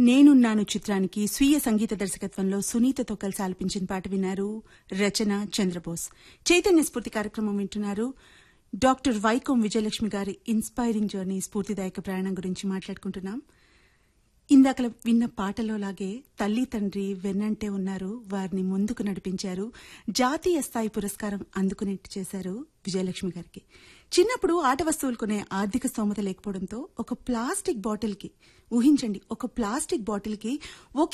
నేనున్నాను చిత్రానికి స్వీయ సంగీత దర్శకత్వంలో సునీతతో కలిసి ఆలపించిన పాట విన్నారు. రచన చంద్రబోస్. చైతన్య స్ఫూర్తి కార్యక్రమం వింటున్నారు. డాక్టర్ వైకోం విజయలక్ష్మి గారి ఇన్స్పైరింగ్ జర్నీ స్ఫూర్తిదాయక ప్రయాణం గురించి మాట్లాడుకుంటున్నాం. ఇందాక విన్న పాటలో లాగే తల్లి తండ్రి వెన్నంటే ఉన్నారు, వారిని ముందుకు నడిపించారు, జాతీయ స్థాయి పురస్కారం అందుకునేట్టు చేశారు విజయలక్ష్మి గారికి. చిన్నప్పుడు ఆట వస్తువులు కొనే ఆర్థిక స్తోమత లేకపోవడంతో ఒక ప్లాస్టిక్ బాటిల్ కి, ఊహించండి, ఒక ప్లాస్టిక్ బాటిల్ కి